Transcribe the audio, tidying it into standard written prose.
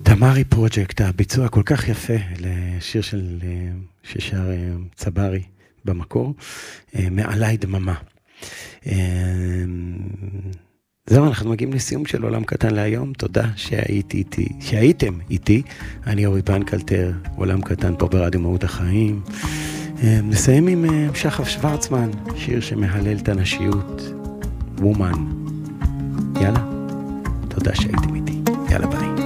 תמרי פרוג'קט, הביצוע כל כך יפה לשיר ששר צברי במקור, מעלי דממה. זהו, אנחנו מגיעים לסיום של עולם קטן להיום. תודה שהייתם איתי. אני אורי פנקלטר, עולם קטן פה ברדיו מהות החיים. נסיים עם שחף שוורצמן, שיר שמהלל את הנשיות, וומן. יאללה, תודה שהייתם איתי. יאללה ביי.